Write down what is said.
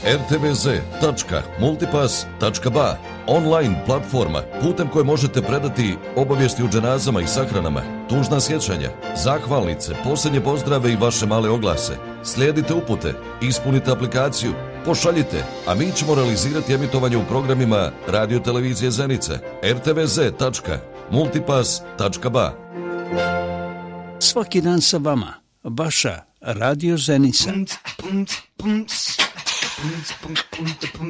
rtvz.multipass.ba, online platforma putem koje možete predati obavijesti o dženazama i sahranama, tužna sjećanja, zahvalnice, posljednje pozdrave i vaše male oglase. Slijedite upute, ispunite aplikaciju, pošaljite, a mi ćemo realizirati emitovanje u programima Radio Televizije Zenica, rtvz.multipass.ba. Svaki dan sa vama, vaša Radio Zenica.